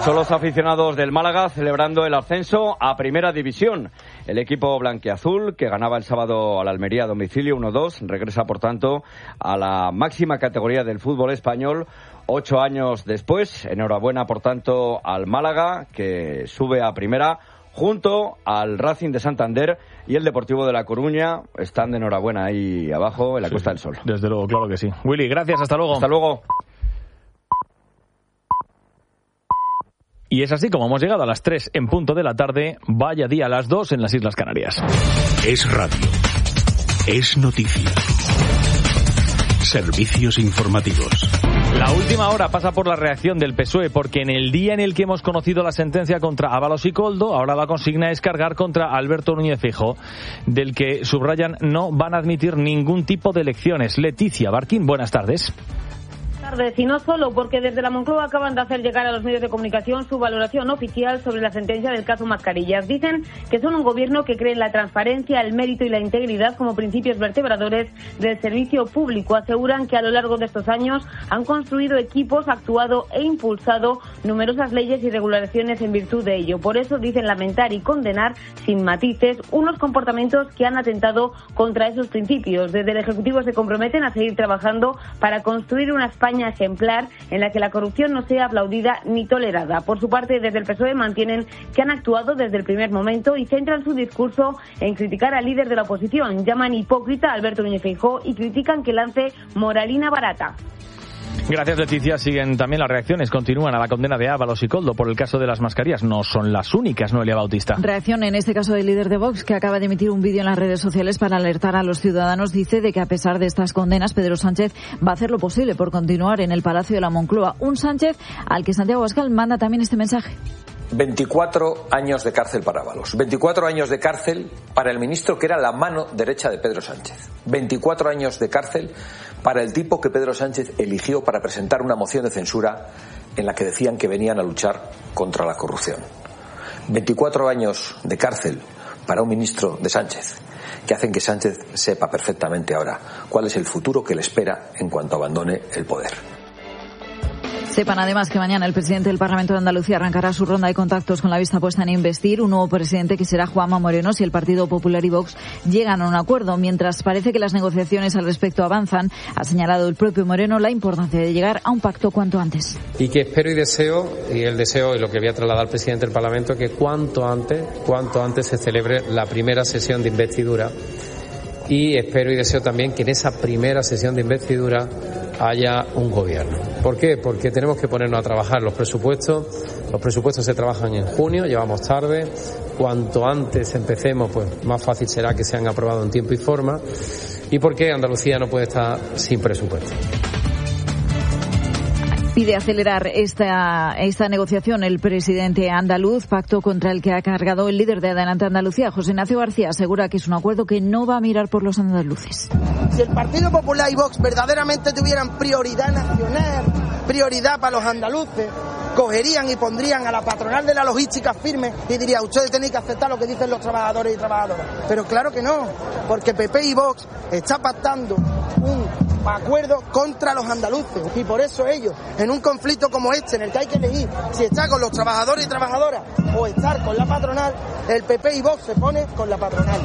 Son los aficionados del Málaga celebrando el ascenso a Primera División. El equipo blanquiazul, que ganaba el sábado al Almería a domicilio 1-2, regresa por tanto a la máxima categoría del fútbol español 8 años después. Enhorabuena por tanto al Málaga, que sube a Primera junto al Racing de Santander y el Deportivo de La Coruña. Están de enhorabuena ahí abajo en la Costa del Sol. Desde luego, claro que sí. Willy, gracias, hasta luego. Hasta luego. Y es así como hemos llegado a las 3 en punto de la tarde. Vaya día a las 2 en las Islas Canarias. Es radio. Es noticia. Servicios informativos. La última hora pasa por la reacción del PSOE, porque en el día en el que hemos conocido la sentencia contra Ábalos y Koldo, ahora la consigna es cargar contra Alberto Núñez Feijóo, del que subrayan no van a admitir ningún tipo de elecciones. Leticia Barquín, buenas tardes. Y no solo, porque desde la Moncloa acaban de hacer llegar a los medios de comunicación su valoración oficial sobre la sentencia del caso Mascarillas. Dicen que son un gobierno que cree en la transparencia, el mérito y la integridad como principios vertebradores del servicio público. Aseguran que a lo largo de estos años han construido equipos, actuado e impulsado numerosas leyes y regulaciones en virtud de ello. Por eso dicen lamentar y condenar sin matices unos comportamientos que han atentado contra esos principios. Desde el Ejecutivo se comprometen a seguir trabajando para construir una España ejemplar en la que la corrupción no sea aplaudida ni tolerada. Por su parte, desde el PSOE mantienen que han actuado desde el primer momento y centran su discurso en criticar al líder de la oposición. Llaman hipócrita a Alberto Núñez Feijóo y critican que lance moralina barata. Gracias, Leticia. Siguen también las reacciones. Continúan a la condena de Ábalos y Koldo por el caso de las mascarillas. No son las únicas, Noelia Bautista. Reacción en este caso del líder de Vox, que acaba de emitir un vídeo en las redes sociales para alertar a los ciudadanos. Dice de que a pesar de estas condenas, Pedro Sánchez va a hacer lo posible por continuar en el Palacio de la Moncloa. Un Sánchez al que Santiago Abascal manda también este mensaje. 24 años de cárcel para Ábalos, 24 años de cárcel para el ministro que era la mano derecha de Pedro Sánchez, 24 años de cárcel para el tipo que Pedro Sánchez eligió para presentar una moción de censura en la que decían que venían a luchar contra la corrupción, 24 años de cárcel para un ministro de Sánchez que hacen que Sánchez sepa perfectamente ahora cuál es el futuro que le espera en cuanto abandone el poder. Sepan además que mañana el presidente del Parlamento de Andalucía arrancará su ronda de contactos con la vista puesta en investir un nuevo presidente que será Juanma Moreno si el Partido Popular y Vox llegan a un acuerdo. Mientras parece que las negociaciones al respecto avanzan, ha señalado el propio Moreno la importancia de llegar a un pacto cuanto antes. Y que espero y deseo, y el deseo es lo que voy a trasladar al presidente del Parlamento, que cuanto antes se celebre la primera sesión de investidura. Y espero y deseo también que en esa primera sesión de investidura haya un gobierno. ¿Por qué? Porque tenemos que ponernos a trabajar los presupuestos. Los presupuestos se trabajan en junio, llevamos tarde. Cuanto antes empecemos, pues más fácil será que sean aprobados en tiempo y forma. ¿Y por qué Andalucía no puede estar sin presupuesto? Pide acelerar esta negociación el presidente andaluz, pacto contra el que ha cargado el líder de Adelante Andalucía. José Ignacio García asegura que es un acuerdo que no va a mirar por los andaluces. Si el Partido Popular y Vox verdaderamente tuvieran prioridad nacional, prioridad para los andaluces, cogerían y pondrían a la patronal de la logística firme y diría: ustedes tenéis que aceptar lo que dicen los trabajadores y trabajadoras. Pero claro que no, porque PP y Vox está pactando un acuerdo contra los andaluces y por eso ellos, en un conflicto como este, en el que hay que elegir si estar con los trabajadores y trabajadoras o estar con la patronal, el PP y Vox se pone con la patronal.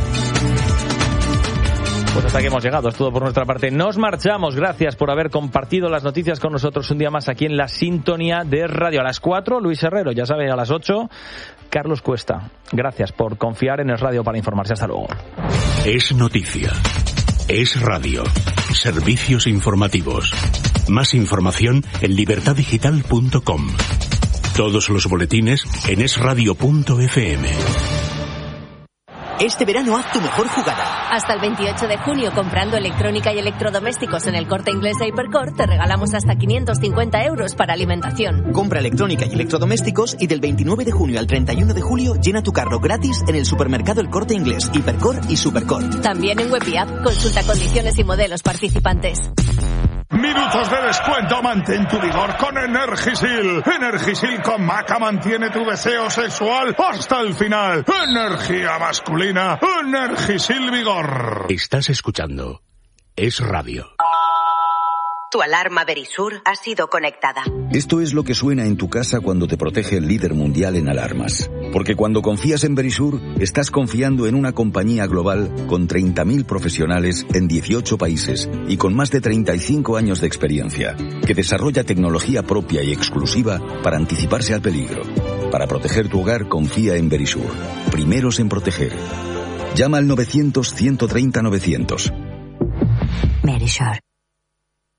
Pues hasta aquí hemos llegado, es todo por nuestra parte. Nos marchamos, gracias por haber compartido las noticias con nosotros un día más aquí en la sintonía de radio. A las 4, Luis Herrero, ya sabe, a las 8, Carlos Cuesta. Gracias por confiar en el radio para informarse. Hasta luego. Es noticia. Es radio. Servicios informativos. Más información en libertadigital.com. Todos los boletines en esradio.fm. Este verano haz tu mejor jugada. Hasta el 28 de junio, comprando electrónica y electrodomésticos en el Corte Inglés e Hipercor, te regalamos hasta 550 euros para alimentación. Compra electrónica y electrodomésticos y del 29 de junio al 31 de julio llena tu carro gratis en el supermercado El Corte Inglés, Hipercor y Supercor. También en web y app. Consulta condiciones y modelos participantes. Minutos de descuento, mantén tu vigor con Energisil. Energisil con Maca mantiene tu deseo sexual hasta el final. Energía masculina, Energisil Vigor. Estás escuchando Es Radio. Tu alarma Verisur ha sido conectada. Esto es lo que suena en tu casa cuando te protege el líder mundial en alarmas. Porque cuando confías en Verisur, estás confiando en una compañía global con 30.000 profesionales en 18 países y con más de 35 años de experiencia, que desarrolla tecnología propia y exclusiva para anticiparse al peligro. Para proteger tu hogar, confía en Verisur. Primeros en proteger. Llama al 900 130 900. Verisur.